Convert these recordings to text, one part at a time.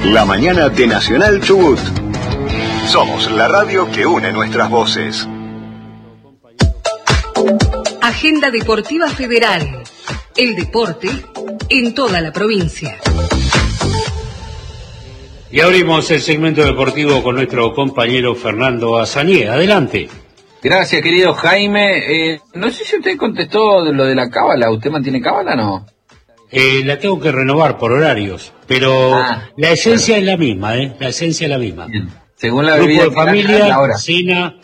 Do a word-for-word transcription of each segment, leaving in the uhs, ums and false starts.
La mañana de Nacional Chubut. Somos la radio que une nuestras voces. Agenda Deportiva Federal. El deporte en toda la provincia. Y abrimos el segmento deportivo con nuestro compañero Fernando Azanié. Adelante. Gracias, querido Jaime. Eh, no sé si usted contestó de lo de la cábala. ¿Usted mantiene cábala o no? Eh, la tengo que renovar por horarios, pero ah, la esencia bueno. es la misma, ¿eh? La esencia es la misma. Bien. Según la Grupo bebida de familia, la hora. cena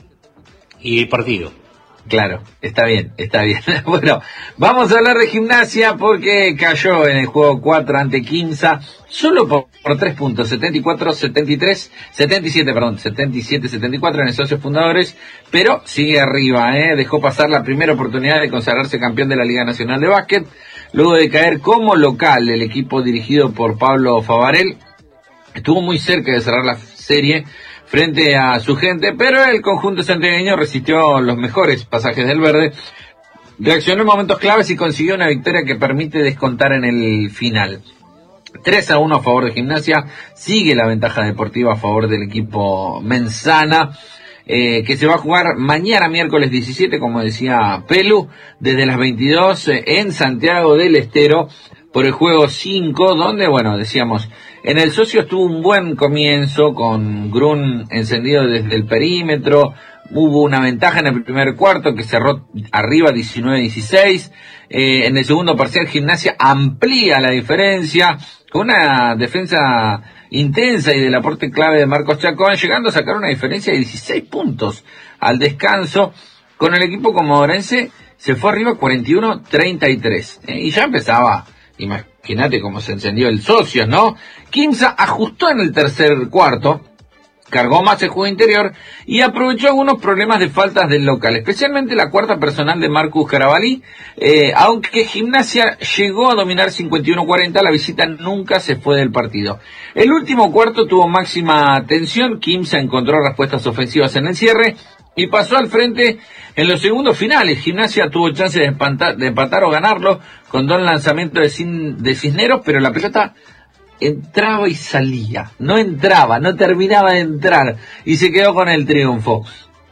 y partido. Claro, está bien, está bien. Bueno, vamos a hablar de Gimnasia porque cayó en el juego cuatro ante Quimsa, solo por, por tres puntos, setenta y cuatro a setenta y tres, setenta y siete, perdón, setenta y siete a setenta y cuatro en el Socios Fundadores, pero sigue arriba, ¿eh? Dejó pasar la primera oportunidad de consagrarse campeón de la Liga Nacional de Básquet, luego de caer como local el equipo dirigido por Pablo Favarel. Estuvo muy cerca de cerrar la serie frente a su gente, pero el conjunto santiagueño resistió los mejores pasajes del verde, reaccionó en momentos claves y consiguió una victoria que permite descontar en el final. tres a uno a favor de Gimnasia, sigue la ventaja deportiva a favor del equipo Menzana, eh, que se va a jugar mañana miércoles diecisiete, como decía Pelu, desde las veintidós eh, en Santiago del Estero, por el juego cinco, donde, bueno, decíamos, en el Socio tuvo un buen comienzo con Grun encendido desde el perímetro, hubo una ventaja en el primer cuarto que cerró arriba diecinueve a dieciséis, eh, en el segundo parcial Gimnasia amplía la diferencia con una defensa intensa y del aporte clave de Marcos Chacón, llegando a sacar una diferencia de dieciséis puntos al descanso. Con el equipo comodorense se fue arriba cuarenta y uno a treinta y tres, eh, y ya empezaba. Imagínate cómo se encendió el Socios, ¿no? Quimsa ajustó en el tercer cuarto, cargó más el juego interior y aprovechó algunos problemas de faltas del local, especialmente la cuarta personal de Marcus Carabalí, eh, aunque Gimnasia llegó a dominar cincuenta y uno a cuarenta, la visita nunca se fue del partido. El último cuarto tuvo máxima tensión, Quimsa encontró respuestas ofensivas en el cierre y pasó al frente en los segundos finales. Gimnasia tuvo chance de, espantar, de empatar o ganarlo con dos lanzamientos de, Cin, de Cisneros, pero la pelota entraba y salía, no entraba, no terminaba de entrar y se quedó con el triunfo.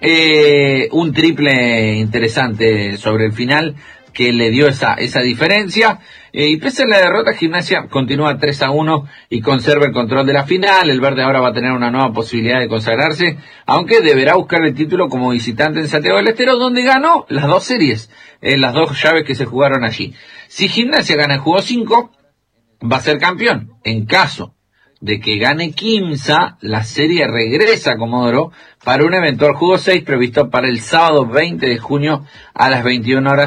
Eh, un triple interesante sobre el final que le dio esa, esa diferencia. Eh, y pese a la derrota, Gimnasia continúa tres a uno y conserva el control de la final. El verde ahora va a tener una nueva posibilidad de consagrarse, aunque deberá buscar el título como visitante en Santiago del Estero, donde ganó las dos series, eh, las dos llaves que se jugaron allí. Si Gimnasia gana el juego cinco, va a ser campeón. En caso de que gane Quimsa, la serie regresa a Comodoro para un eventual juego seis previsto para el sábado veinte de junio a las veintiuna horas.